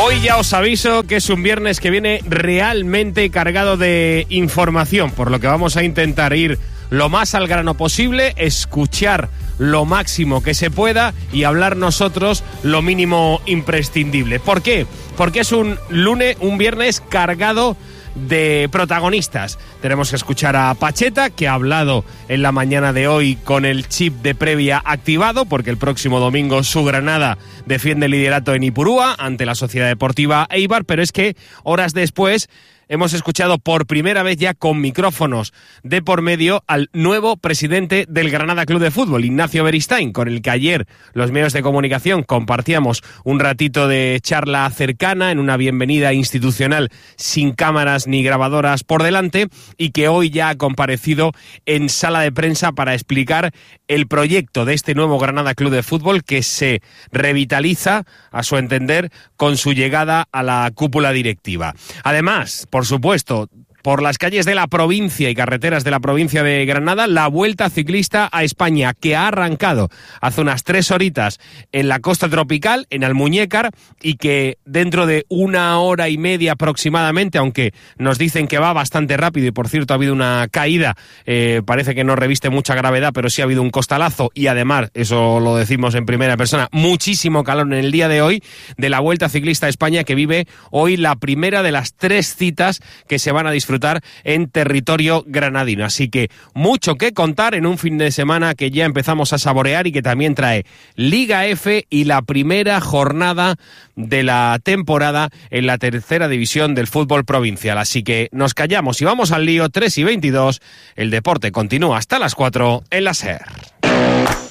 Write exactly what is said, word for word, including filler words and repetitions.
Hoy ya os aviso que es un viernes que viene realmente cargado de información, por lo que vamos a intentar ir lo más al grano posible, escuchar lo máximo que se pueda y hablar nosotros lo mínimo imprescindible. ¿Por qué? Porque es un lunes, un viernes cargado de protagonistas. Tenemos que escuchar a Pacheta, que ha hablado en la mañana de hoy con el chip de previa activado, porque el próximo domingo su Granada defiende el liderato en Ipurúa ante la Sociedad Deportiva Eibar, pero es que horas después hemos escuchado por primera vez ya con micrófonos de por medio al nuevo presidente del Granada Club de Fútbol, Ignacio Beristain, con el que ayer los medios de comunicación compartíamos un ratito de charla cercana en una bienvenida institucional sin cámaras ni grabadoras por delante, y que hoy ya ha comparecido en sala de prensa para explicar el proyecto de este nuevo Granada Club de Fútbol, que se revitaliza, a su entender, con su llegada a la cúpula directiva. Además, por supuesto, por las calles de la provincia y carreteras de la provincia de Granada, la Vuelta Ciclista a España, que ha arrancado hace unas tres horitas en la costa tropical, en Almuñécar, y que dentro de una hora y media aproximadamente, aunque nos dicen que va bastante rápido, y por cierto ha habido una caída, eh, parece que no reviste mucha gravedad, pero sí ha habido un costalazo, y además, eso lo decimos en primera persona, muchísimo calor en el día de hoy, de la Vuelta Ciclista a España, que vive hoy la primera de las tres citas que se van a disfrutar en territorio granadino. Así que mucho que contar en un fin de semana que ya empezamos a saborear y que también trae Liga F y la primera jornada de la temporada en la tercera división del fútbol provincial. Así que nos callamos y vamos al lío. Tres y veintidós, el deporte continúa hasta las cuatro en la SER.